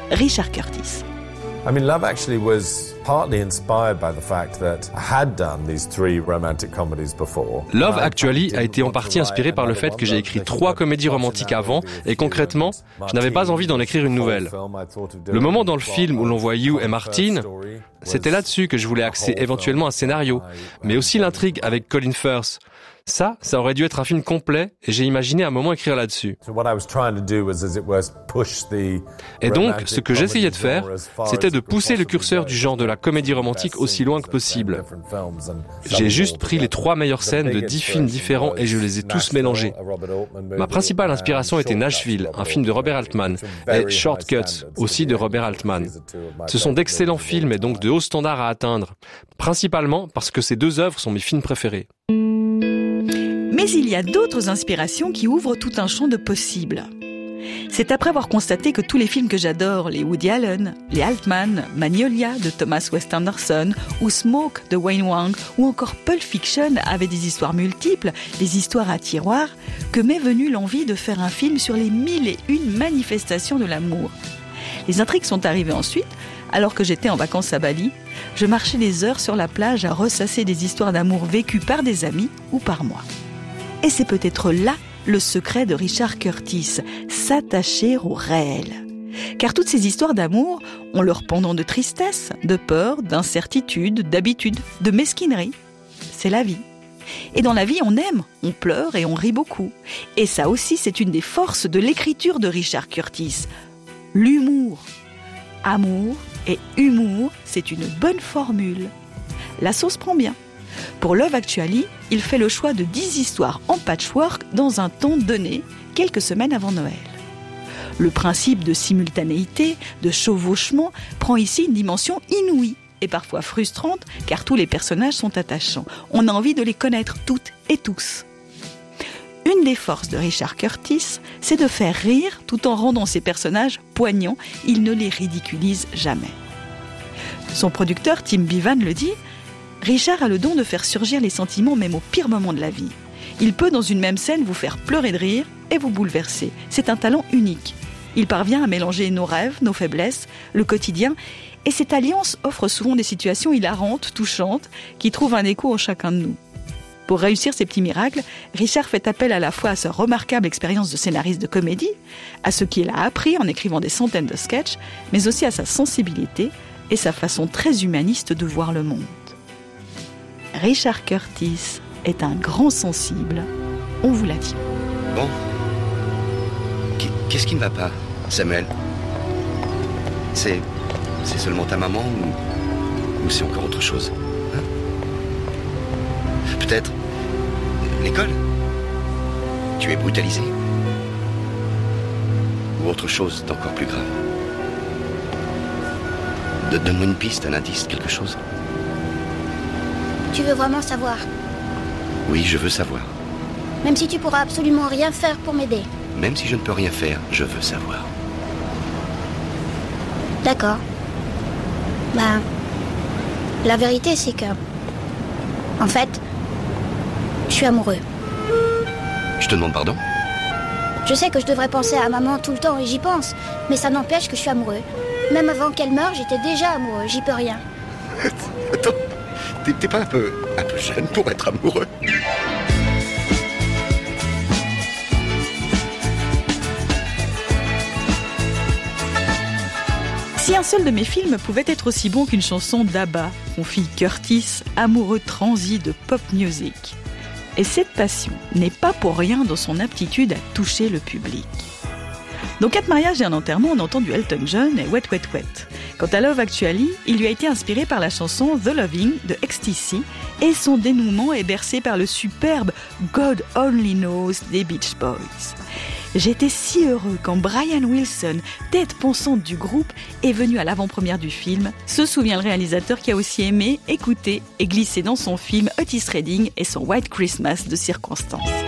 Richard Curtis. Love Actually was partly inspired by the fact that I had done these 3 romantic comedies before. Love Actually a été en partie inspiré par le fait que j'ai écrit 3 comédies romantiques avant et concrètement, je n'avais pas envie d'en écrire une nouvelle. Le moment dans le film où l'on voit Hugh et Martin, c'était là-dessus que je voulais axer éventuellement un scénario, mais aussi l'intrigue avec Colin Firth. Ça aurait dû être un film complet et j'ai imaginé un moment écrire là-dessus. Et donc, ce que j'essayais de faire, c'était de pousser le curseur du genre de la comédie romantique aussi loin que possible. J'ai juste pris les 3 meilleures scènes de 10 films différents et je les ai tous mélangés. Ma principale inspiration était Nashville, un film de Robert Altman, et Short-Cuts, aussi de Robert Altman. Ce sont d'excellents films et donc de hauts standards à atteindre, principalement parce que ces 2 œuvres sont mes films préférés. Mais il y a d'autres inspirations qui ouvrent tout un champ de possibles. C'est après avoir constaté que tous les films que j'adore, les Woody Allen, les Altman, Magnolia de Thomas West Anderson, ou Smoke de Wayne Wang, ou encore Pulp Fiction avaient des histoires multiples, des histoires à tiroir, que m'est venue l'envie de faire un film sur les 1001 manifestations de l'amour. Les intrigues sont arrivées ensuite, alors que j'étais en vacances à Bali. Je marchais des heures sur la plage à ressasser des histoires d'amour vécues par des amis ou par moi. Et c'est peut-être là le secret de Richard Curtis, s'attacher au réel. Car toutes ces histoires d'amour ont leur pendant de tristesse, de peur, d'incertitude, d'habitude, de mesquinerie. C'est la vie. Et dans la vie, on aime, on pleure et on rit beaucoup. Et ça aussi, c'est une des forces de l'écriture de Richard Curtis. L'humour. Amour et humour, c'est une bonne formule. La sauce prend bien. Pour Love Actually, il fait le choix de 10 histoires en patchwork dans un temps donné, quelques semaines avant Noël. Le principe de simultanéité, de chevauchement, prend ici une dimension inouïe et parfois frustrante car tous les personnages sont attachants. On a envie de les connaître toutes et tous. Une des forces de Richard Curtis, c'est de faire rire tout en rendant ses personnages poignants. Il ne les ridiculise jamais. Son producteur, Tim Bevan, le dit: Richard a le don de faire surgir les sentiments même au pire moment de la vie. Il peut, dans une même scène, vous faire pleurer de rire et vous bouleverser. C'est un talent unique. Il parvient à mélanger nos rêves, nos faiblesses, le quotidien. Et cette alliance offre souvent des situations hilarantes, touchantes, qui trouvent un écho en chacun de nous. Pour réussir ces petits miracles, Richard fait appel à la fois à sa remarquable expérience de scénariste de comédie, à ce qu'il a appris en écrivant des centaines de sketchs, mais aussi à sa sensibilité et sa façon très humaniste de voir le monde. Richard Curtis est un grand sensible, on vous l'a dit. Bon. Qu'est-ce qui ne va pas, Samuel? C'est seulement ta maman ou c'est encore autre chose? Hein? Peut-être l'école? Tu es brutalisé? Ou autre chose d'encore plus grave? Donne-moi une piste, un indice, quelque chose. Tu veux vraiment savoir? Oui, je veux savoir. Même si tu pourras absolument rien faire pour m'aider? Même si je ne peux rien faire, je veux savoir. D'accord. La vérité, c'est que... En fait, je suis amoureux. Je te demande pardon? Je sais que je devrais penser à maman tout le temps et j'y pense, mais ça n'empêche que je suis amoureux. Même avant qu'elle meure, j'étais déjà amoureux, j'y peux rien. Attends, t'es pas un peu jeune pour être amoureux? Si un seul de mes films pouvait être aussi bon qu'une chanson d'ABBA, confie Curtis, amoureux transi de pop music. Et cette passion n'est pas pour rien dans son aptitude à toucher le public. Dans 4 mariages et un enterrement, on entend du Elton John et Wet Wet Wet. Quant à Love Actually, il lui a été inspiré par la chanson The Loving de XTC et son dénouement est bercé par le superbe God Only Knows des Beach Boys. J'étais si heureux quand Brian Wilson, tête pensante du groupe, est venu à l'avant-première du film. Se souvient le réalisateur qui a aussi aimé, écouté et glissé dans son film Otis Redding et son White Christmas de circonstance.